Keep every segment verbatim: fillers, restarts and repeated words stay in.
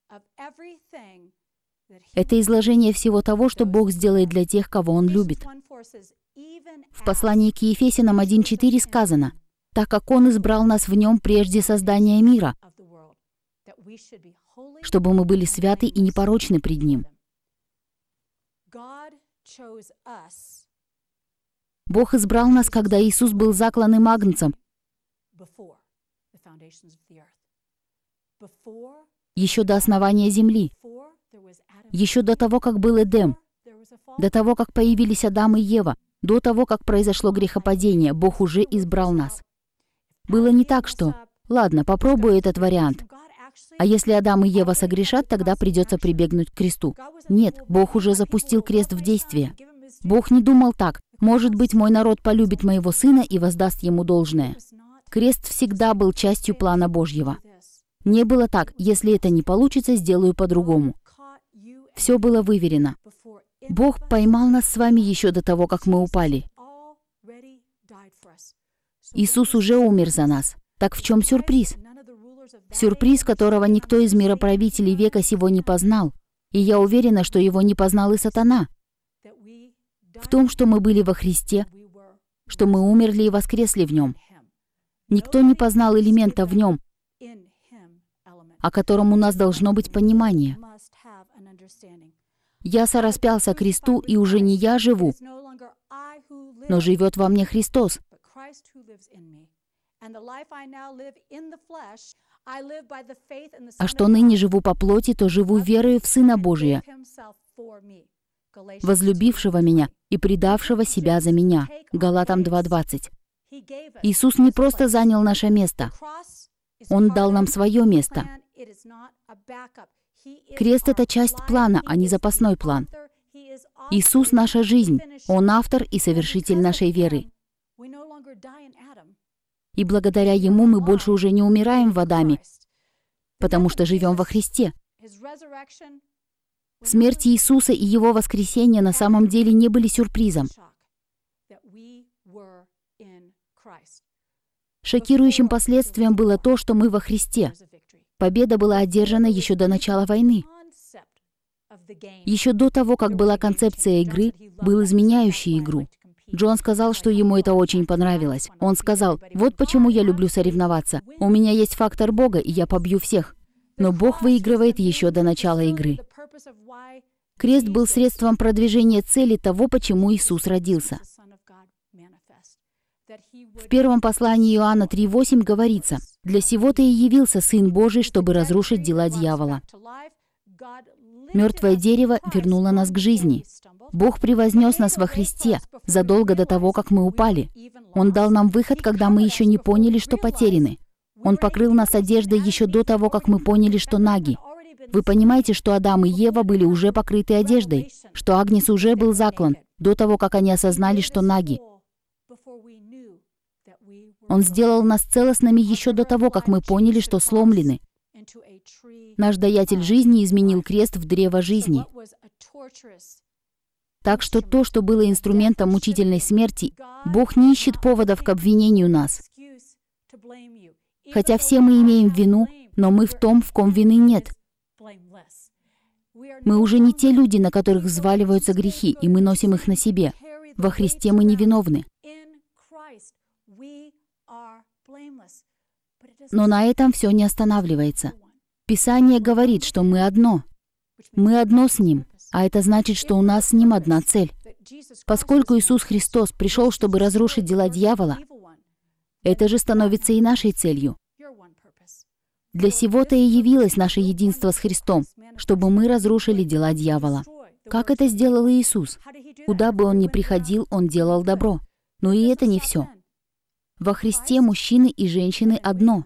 Это изложение всего того, что Бог сделает для тех, кого Он любит. В послании к Ефесянам один четыре сказано: «Так как Он избрал нас в Нем прежде создания мира, чтобы мы были святы и непорочны пред Ним». Бог избрал нас, когда Иисус был закланным агнцем, еще до основания земли, еще до того, как был Эдем, до того, как появились Адам и Ева, до того, как произошло грехопадение, Бог уже избрал нас. Было не так, что «ладно, попробую этот вариант, а если Адам и Ева согрешат, тогда придется прибегнуть к кресту». Нет, Бог уже запустил крест в действие. Бог не думал так: «Может быть, мой народ полюбит моего сына и воздаст ему должное». Крест всегда был частью плана Божьего. Не было так: «Если это не получится, сделаю по-другому». Все было выверено. Бог поймал нас с вами еще до того, как мы упали. Иисус уже умер за нас. Так в чем сюрприз? Сюрприз, которого никто из мироправителей века сего не познал. И я уверена, что его не познал и сатана. В том, что мы были во Христе, что мы умерли и воскресли в Нем. Никто не познал элемента в Нем, о котором у нас должно быть понимание. «Я сораспялся кресту, и уже не я живу, но живет во мне Христос. А что ныне живу по плоти, то живу верою в Сына Божия, возлюбившего меня и предавшего себя за меня». Галатам два двадцать. Иисус не просто занял наше место. Он дал нам свое место. Крест — это часть плана, а не запасной план. Иисус — наша жизнь. Он автор и совершитель нашей веры. И благодаря Ему мы больше уже не умираем в Адаме, потому что живем во Христе. Смерть Иисуса и Его воскресение на самом деле не были сюрпризом. Шокирующим последствием было то, что мы во Христе. Победа была одержана еще до начала войны. Еще до того, как была концепция игры, был изменяющий игру. Джон сказал, что ему это очень понравилось. Он сказал: «Вот почему я люблю соревноваться. У меня есть фактор Бога, и я побью всех». Но Бог выигрывает еще до начала игры. Крест был средством продвижения цели того, почему Иисус родился. В первом послании Иоанна три восемь говорится: «Для сего-то и явился Сын Божий, чтобы разрушить дела дьявола». Мертвое дерево вернуло нас к жизни. Бог превознес нас во Христе задолго до того, как мы упали. Он дал нам выход, когда мы еще не поняли, что потеряны. Он покрыл нас одеждой еще до того, как мы поняли, что наги. Вы понимаете, что Адам и Ева были уже покрыты одеждой, что Агнец уже был заклан до того, как они осознали, что наги. Он сделал нас целостными еще до того, как мы поняли, что сломлены. Наш даятель жизни изменил крест в древо жизни. Так что то, что было инструментом мучительной смерти, Бог не ищет поводов к обвинению нас. Хотя все мы имеем вину, но мы в том, в ком вины нет. Мы уже не те люди, на которых взваливаются грехи, и мы носим их на себе. Во Христе мы невиновны. Но на этом все не останавливается. Писание говорит, что мы одно. Мы одно с Ним, а это значит, что у нас с Ним одна цель. Поскольку Иисус Христос пришел, чтобы разрушить дела дьявола, это же становится и нашей целью. Для сего-то и явилось наше единство с Христом, чтобы мы разрушили дела дьявола. Как это сделал Иисус? Куда бы Он ни приходил, Он делал добро. Но и это не все. Во Христе мужчины и женщины одно.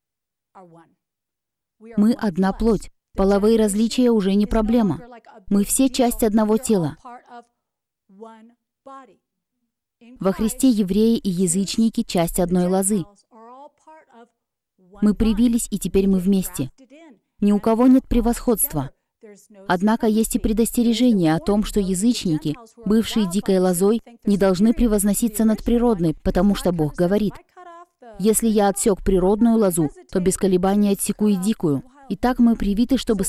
Мы одна плоть. Половые различия уже не проблема. Мы все часть одного тела. Во Христе евреи и язычники — часть одной лозы. Мы привились, и теперь мы вместе. Ни у кого нет превосходства. Однако есть и предостережение о том, что язычники, бывшие дикой лозой, не должны превозноситься над природной, потому что Бог говорит: «Если я отсек природную лозу, то без колебаний отсеку и дикую». Итак, мы привиты, чтобы